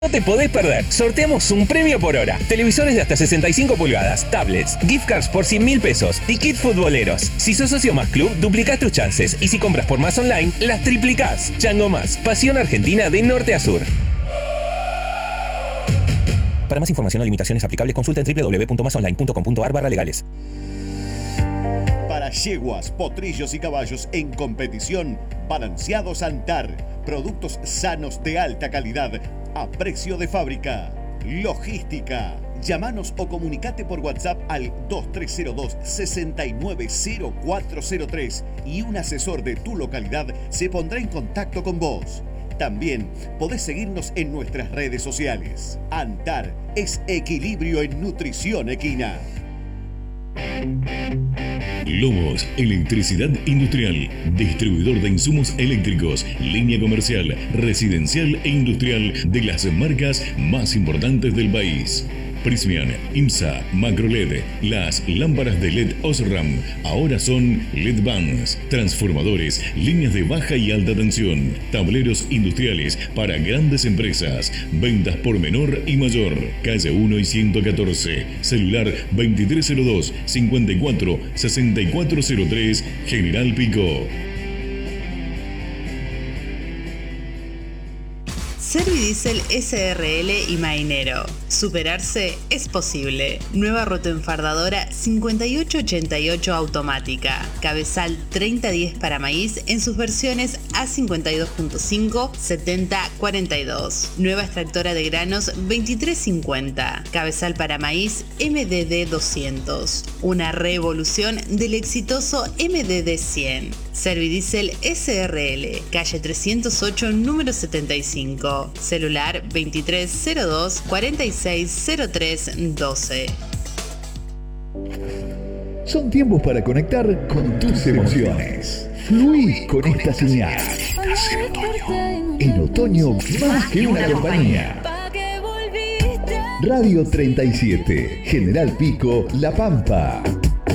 No te podés perder. Sorteamos un premio por hora. Televisores de hasta 65 pulgadas, tablets, gift cards por 100.000 pesos y kit futboleros. Si sos socio más club, duplicás tus chances. Y si compras por más online, las triplicás. Chango Más, pasión argentina de norte a sur. Para más información o limitaciones aplicables, consulta en www.masonline.com.ar/legales. Para yeguas, potrillos y caballos en competición, Balanceados Antar. Productos sanos de alta calidad a precio de fábrica. Logística. Llámanos o comunicate por WhatsApp al 2302-690403 y un asesor de tu localidad se pondrá en contacto con vos. También podés seguirnos en nuestras redes sociales. Antar es equilibrio en nutrición equina. Lobos Electricidad Industrial, distribuidor de insumos eléctricos, línea comercial, residencial e industrial de las marcas más importantes del país. Prismian, IMSA, MacroLED, las lámparas de LED Osram ahora son LED Vans, transformadores, líneas de baja y alta tensión, tableros industriales para grandes empresas, ventas por menor y mayor, calle 1 y 114, celular 2302 54 6403, General Pico. Servidiesel SRL y Mainero. Superarse es posible. Nueva rotoenfardadora 5888 automática. Cabezal 3010 para maíz en sus versiones A52.5, 7042. Nueva extractora de granos 2350. Cabezal para maíz MDD 200. Una revolución del exitoso MDD 100. Servidiesel SRL, calle 308, número 75. Celular 2302 4603 12. Son tiempos para conectar con tus emociones. Fluí con esta señal. En otoño, más que una compañía. Radio 37, General Pico, La Pampa.